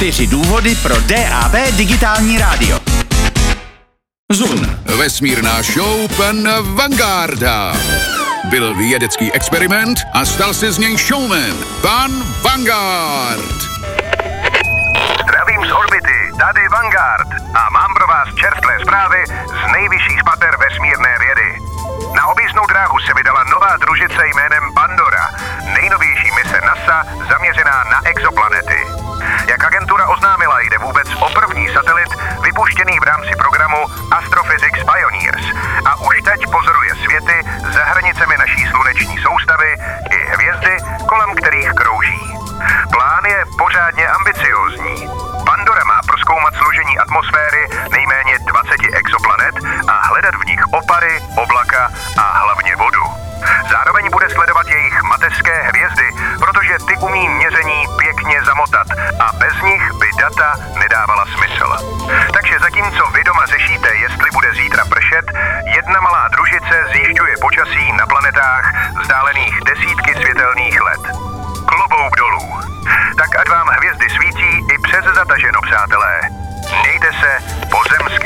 4 důvody pro DAB digitální rádio. Zun. Vesmírná show pan Vangarda. Byl vědecký experiment a stal se z něj showman. Pan Vanguard. Zdravím z orbity, tady Vanguard a mám pro vás čerstvé zprávy z nejvyšších pater vesmírné vědy. Na objízdnou dráhu se vydala nová družice jménem Pandora, nejnovější mise NASA zaměřená na exoplanety. Jak agentura oznámila, jde vůbec o první satelit vypuštěný v rámci programu Astrophysics Pioneers a už teď pozoruje světy za hranicemi naší sluneční soustavy i hvězdy, kolem kterých krouží. Plán je pořádně ambiciózní. Pandora má prozkoumat složení atmosféry nejméně 20 exoplanet a hledat v nich opary, oblaka a hlavně vodu. Zároveň bude sledovat jejich mateřské hvězdy, protože ty umí měření pěkně zamotat a bez nich by data nedávala smysl. Takže zatímco vy doma řešíte, jestli bude zítra pršet, jedna malá družice zjišťuje počasí na planetách vzdálených desítky světelných let. Klobouk dolů. Tak ať vám hvězdy svítí i přes zataženo, přátelé. Mějte se pozemsky.